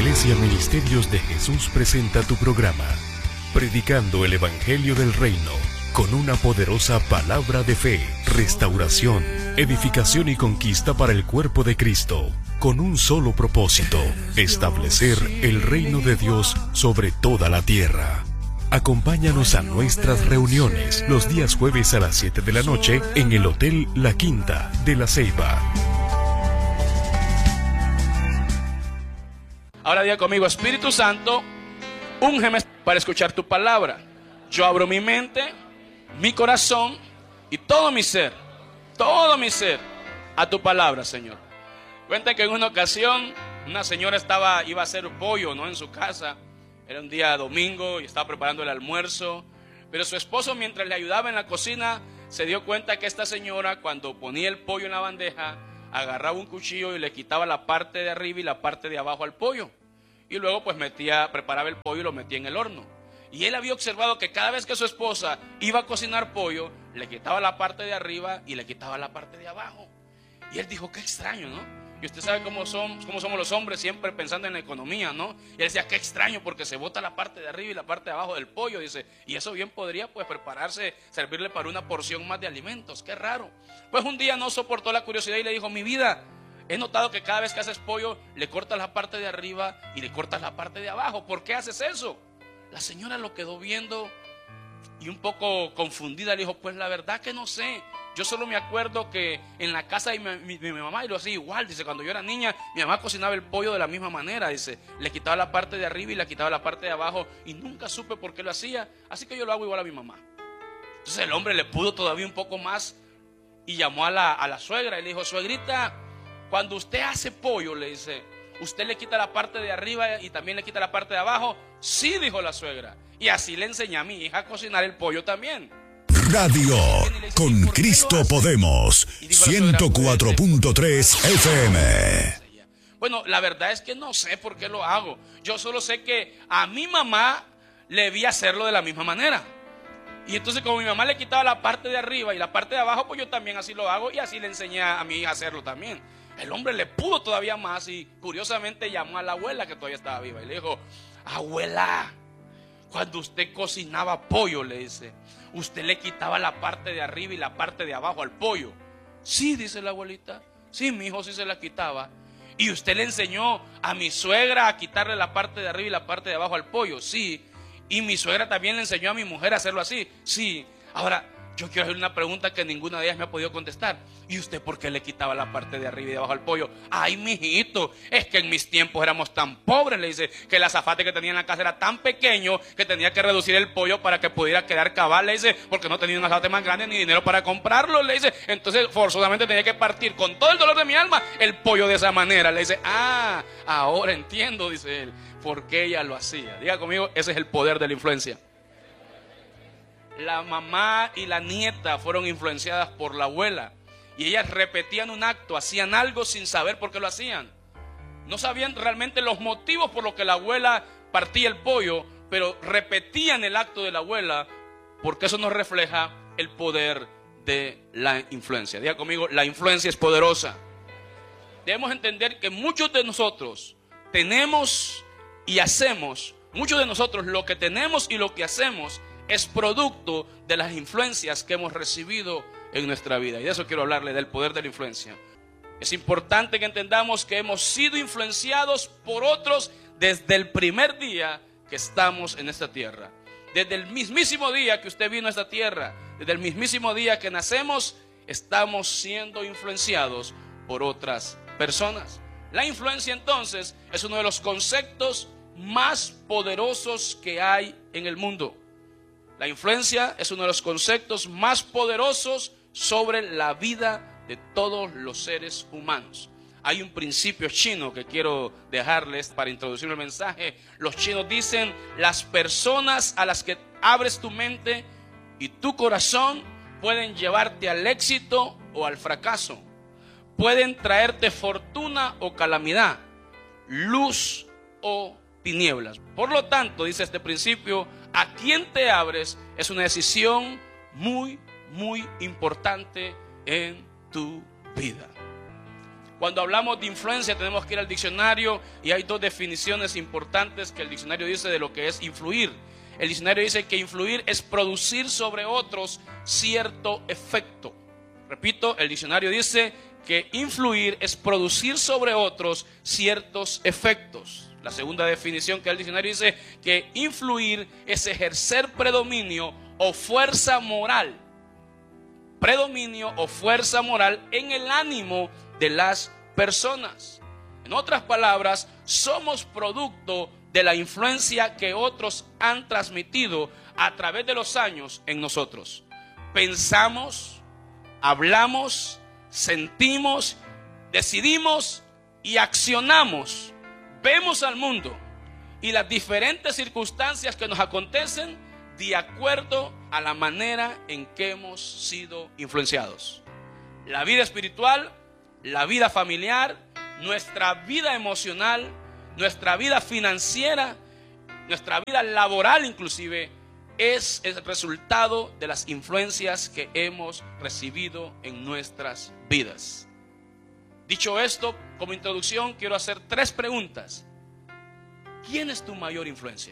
Iglesia Ministerios de Jesús presenta tu programa, Predicando el Evangelio del Reino, con una poderosa palabra de fe, restauración, edificación y conquista para el cuerpo de Cristo, con un solo propósito: establecer el reino de Dios sobre toda la tierra. Acompáñanos a nuestras reuniones los días jueves a las 7 de la noche en el Hotel La Quinta de La Ceiba. Ahora diga conmigo: Espíritu Santo, úngeme para escuchar tu palabra. Yo abro mi mente, mi corazón y todo mi ser a tu palabra, Señor. Cuenta que en una ocasión una señora iba a hacer pollo, ¿no?, en su casa. Era un día domingo y estaba preparando el almuerzo, pero su esposo, mientras le ayudaba en la cocina, se dio cuenta que esta señora, cuando ponía el pollo en la bandeja, agarraba un cuchillo y le quitaba la parte de arriba y la parte de abajo al pollo, y luego pues preparaba el pollo y lo metía en el horno. Y él había observado que cada vez que su esposa iba a cocinar pollo, le quitaba la parte de arriba y le quitaba la parte de abajo. Y él dijo: qué extraño, ¿no? Y usted sabe cómo somos los hombres, siempre pensando en la economía, ¿no? Y él decía: qué extraño, porque se bota la parte de arriba y la parte de abajo del pollo. Dice: y eso bien podría pues servirle para una porción más de alimentos. Qué raro. Pues un día no soportó la curiosidad y le dijo: mi vida, he notado que cada vez que haces pollo le cortas la parte de arriba y le cortas la parte de abajo. ¿Por qué haces eso? La señora lo quedó viendo y un poco confundida le dijo: pues la verdad que no sé. Yo solo me acuerdo que en la casa de mi mamá, y lo hacía igual. Dice: cuando yo era niña, mi mamá cocinaba el pollo de la misma manera. Dice: le quitaba la parte de arriba y le quitaba la parte de abajo, y nunca supe por qué lo hacía, así que yo lo hago igual a mi mamá. Entonces el hombre le pudo todavía un poco más y llamó a la suegra y le dijo: suegrita, cuando usted hace pollo, le dice, ¿usted le quita la parte de arriba y también le quita la parte de abajo? Sí, dijo la suegra. Y así le enseñé a mi hija a cocinar el pollo también. Radio con Cristo Podemos, 104.3 FM. Bueno, la verdad es que no sé por qué lo hago. Yo solo sé que a mi mamá le vi hacerlo de la misma manera. Y entonces, como mi mamá le quitaba la parte de arriba y la parte de abajo, pues yo también así lo hago, y así le enseñé a mi hija a hacerlo también. El hombre le pudo todavía más y curiosamente llamó a la abuela, que todavía estaba viva, y le dijo: abuela, cuando usted cocinaba pollo, le dice, ¿usted le quitaba la parte de arriba y la parte de abajo al pollo? Sí, dice la abuelita. Sí, mi hijo sí se la quitaba. ¿Y usted le enseñó a mi suegra a quitarle la parte de arriba y la parte de abajo al pollo? Sí. ¿Y mi suegra también le enseñó a mi mujer a hacerlo así? Sí. Ahora, yo quiero hacer una pregunta que ninguna de ellas me ha podido contestar. ¿Y usted por qué le quitaba la parte de arriba y de abajo al pollo? Ay, mijito, es que en mis tiempos éramos tan pobres, le dice, que el azafate que tenía en la casa era tan pequeño que tenía que reducir el pollo para que pudiera quedar cabal, le dice, porque no tenía un azafate más grande ni dinero para comprarlo, le dice. Entonces forzosamente tenía que partir con todo el dolor de mi alma el pollo de esa manera. Le dice: ah, ahora entiendo, dice él, por qué ella lo hacía. Diga conmigo: ese es el poder de la influencia. La mamá y la nieta fueron influenciadas por la abuela, y ellas repetían un acto, hacían algo sin saber por qué lo hacían. No sabían realmente los motivos por los que la abuela partía el pollo, pero repetían el acto de la abuela, porque eso nos refleja el poder de la influencia. Diga conmigo: la influencia es poderosa. Debemos entender que muchos de nosotros tenemos y hacemos, muchos de nosotros lo que tenemos y lo que hacemos es producto de las influencias que hemos recibido en nuestra vida. Y de eso quiero hablarle, del poder de la influencia. Es importante que entendamos que hemos sido influenciados por otros desde el primer día que estamos en esta tierra. Desde el mismísimo día que usted vino a esta tierra, desde el mismísimo día que nacemos, estamos siendo influenciados por otras personas. La influencia, entonces, es uno de los conceptos más poderosos que hay en el mundo. La influencia es uno de los conceptos más poderosos sobre la vida de todos los seres humanos. Hay un principio chino que quiero dejarles para introducir el mensaje. Los chinos dicen: las personas a las que abres tu mente y tu corazón pueden llevarte al éxito o al fracaso. Pueden traerte fortuna o calamidad, luz o tinieblas. Por lo tanto, dice este principio, a quién te abres es una decisión muy, muy importante en tu vida. Cuando hablamos de influencia tenemos que ir al diccionario y hay dos definiciones importantes que el diccionario dice de lo que es influir. El diccionario dice que influir es producir sobre otros cierto efecto. Repito, el diccionario dice que influir es producir sobre otros ciertos efectos. La segunda definición que el diccionario dice que influir es ejercer predominio o fuerza moral. Predominio o fuerza moral en el ánimo de las personas. En otras palabras, somos producto de la influencia que otros han transmitido a través de los años en nosotros. Pensamos, hablamos, sentimos, decidimos y accionamos. Vemos al mundo y las diferentes circunstancias que nos acontecen de acuerdo a la manera en que hemos sido influenciados. La vida espiritual, la vida familiar, nuestra vida emocional, nuestra vida financiera, nuestra vida laboral inclusive, es el resultado de las influencias que hemos recibido en nuestras vidas. Dicho esto, como introducción, quiero hacer 3 preguntas. ¿Quién es tu mayor influencia?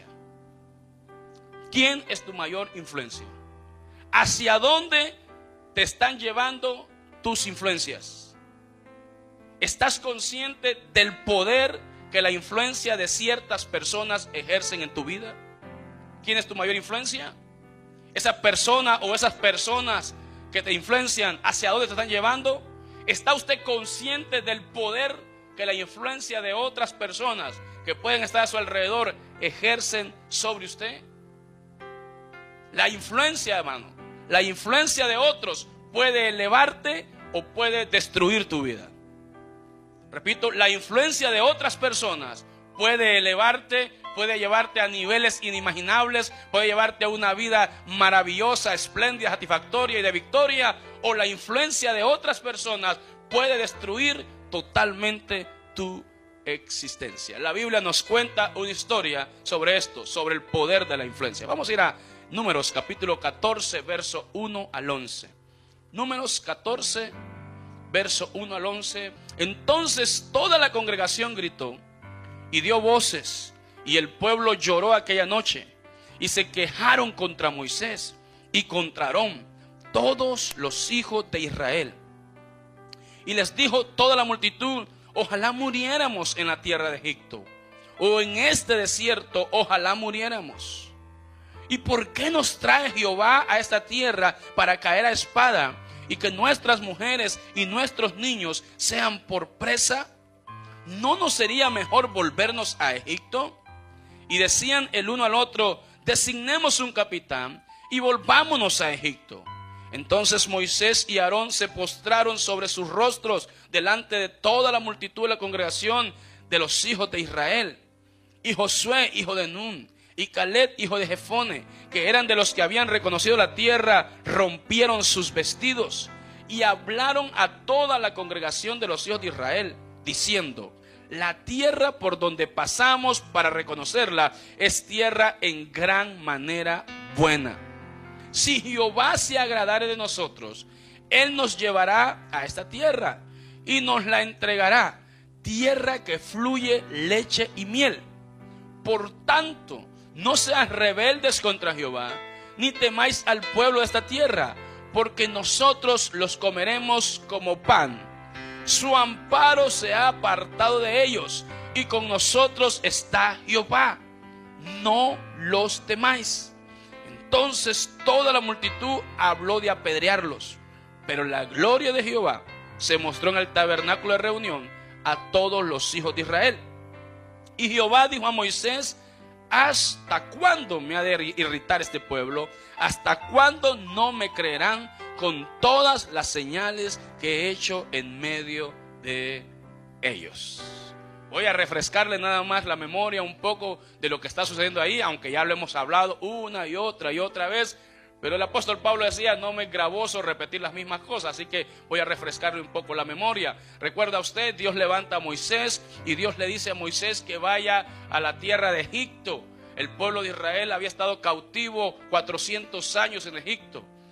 ¿Quién es tu mayor influencia? ¿Hacia dónde te están llevando tus influencias? ¿Estás consciente del poder que la influencia de ciertas personas ejercen en tu vida? ¿Quién es tu mayor influencia? Esa persona o esas personas que te influencian, ¿hacia dónde te están llevando? ¿Está usted consciente del poder que la influencia de otras personas que pueden estar a su alrededor ejercen sobre usted? La influencia, hermano, la influencia de otros puede elevarte o puede destruir tu vida. Repito, la influencia de otras personas puede elevarte, puede llevarte a niveles inimaginables, puede llevarte a una vida maravillosa, espléndida, satisfactoria y de victoria, o la influencia de otras personas puede destruir totalmente tu existencia. La Biblia nos cuenta una historia sobre esto, sobre el poder de la influencia. Vamos a ir a Números capítulo 14, verso 1 al 11. Números 14, verso 1 al 11. Entonces toda la congregación gritó y dio voces, y el pueblo lloró aquella noche, y se quejaron contra Moisés y contra Aarón, todos los hijos de Israel. Y les dijo toda la multitud: ojalá muriéramos en la tierra de Egipto, o en este desierto, ojalá muriéramos. ¿Y por qué nos trae Jehová a esta tierra para caer a espada, y que nuestras mujeres y nuestros niños sean por presa? ¿No nos sería mejor volvernos a Egipto? Y decían el uno al otro: designemos un capitán y volvámonos a Egipto. Entonces Moisés y Aarón se postraron sobre sus rostros delante de toda la multitud de la congregación de los hijos de Israel. Y Josué, hijo de Nun, y Caleb, hijo de Jefone, que eran de los que habían reconocido la tierra, rompieron sus vestidos y hablaron a toda la congregación de los hijos de Israel, diciendo: la tierra por donde pasamos para reconocerla es tierra en gran manera buena. Si Jehová se agradare de nosotros, Él nos llevará a esta tierra y nos la entregará, tierra que fluye leche y miel. Por tanto, no seas rebeldes contra Jehová, ni temáis al pueblo de esta tierra, porque nosotros los comeremos como pan. Su amparo se ha apartado de ellos, y con nosotros está Jehová. No los temáis. Entonces toda la multitud habló de apedrearlos, pero la gloria de Jehová se mostró en el tabernáculo de reunión a todos los hijos de Israel. Y Jehová dijo a Moisés: ¿hasta cuándo me ha de irritar este pueblo? ¿Hasta cuándo no me creerán con todas las señales que he hecho en medio de ellos? Voy a refrescarle nada más la memoria un poco de lo que está sucediendo ahí, aunque ya lo hemos hablado una y otra vez. Pero el apóstol Pablo decía: no me es gravoso repetir las mismas cosas, así que voy a refrescarle un poco la memoria. Recuerda usted, Dios levanta a Moisés y Dios le dice a Moisés que vaya a la tierra de Egipto. El pueblo de Israel había estado cautivo 400 años en Egipto.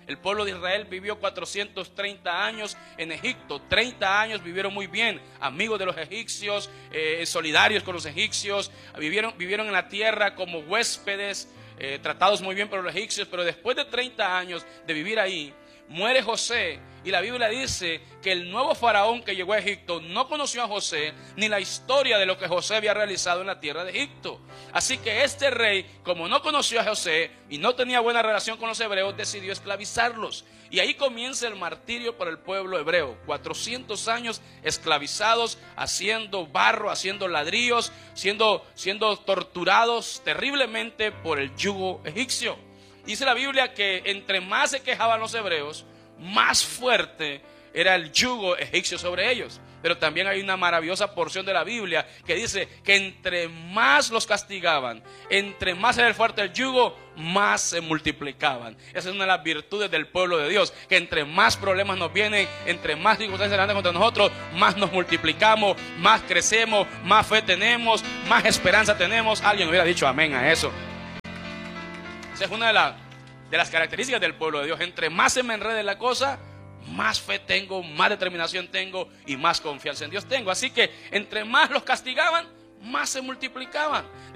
El pueblo de Israel vivió 430 años en Egipto. 30 años vivieron muy bien, amigos de los egipcios, solidarios con los egipcios. Vivieron en la tierra como huéspedes, tratados muy bien por los egipcios. Pero después de 30 años de vivir ahí, muere José, y la Biblia dice que el nuevo faraón que llegó a Egipto no conoció a José ni la historia de lo que José había realizado en la tierra de Egipto. Así que este rey, como no conoció a José y no tenía buena relación con los hebreos, decidió esclavizarlos. Y ahí comienza el martirio para el pueblo hebreo. 400 años esclavizados, haciendo barro, haciendo ladrillos, siendo torturados terriblemente por el yugo egipcio. Dice la Biblia que entre más se quejaban los hebreos, más fuerte era el yugo egipcio sobre ellos. Pero también hay una maravillosa porción de la Biblia que dice que entre más los castigaban, entre más era el fuerte el yugo, más se multiplicaban. Esa es una de las virtudes del pueblo de Dios, que entre más problemas nos vienen, entre más circunstancias se levantan contra nosotros, más nos multiplicamos, más crecemos, más fe tenemos, más esperanza tenemos. Alguien hubiera dicho amén a eso. Esa es una de las características del pueblo de Dios. Entre más se me enrede la cosa, más fe tengo, más determinación tengo y más confianza en Dios tengo. Así que entre más los castigaban, más se multiplicaban.